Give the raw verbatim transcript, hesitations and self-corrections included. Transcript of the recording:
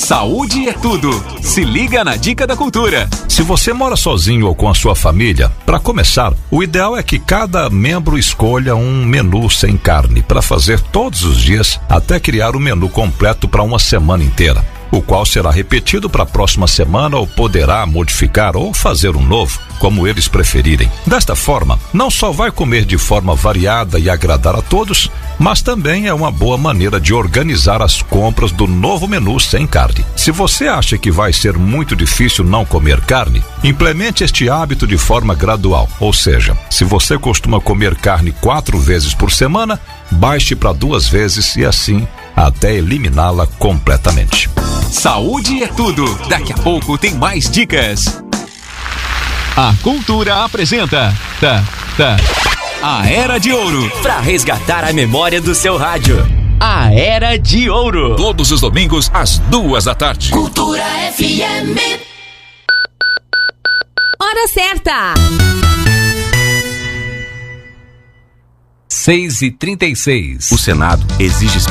Saúde é tudo. Se liga na Dica da Cultura. Se você mora sozinho ou com a sua família, para começar, o ideal é que cada membro escolha um menu sem carne para fazer todos os dias até criar o menu completo para uma semana inteira, o qual será repetido para a próxima semana ou poderá modificar ou fazer um novo, como eles preferirem. Desta forma, não só vai comer de forma variada e agradar a todos, mas também é uma boa maneira de organizar as compras do novo menu sem carne. Se você acha que vai ser muito difícil não comer carne, implemente este hábito de forma gradual, ou seja, se você costuma comer carne quatro vezes por semana, baixe para duas vezes e assim até eliminá-la completamente. Saúde é tudo. Daqui a pouco tem mais dicas. A Cultura apresenta tá, tá, a Era de Ouro, para resgatar a memória do seu rádio. A Era de Ouro. Todos os domingos às duas da tarde. Cultura F M. Hora certa. seis e trinta e seis. O Senado exige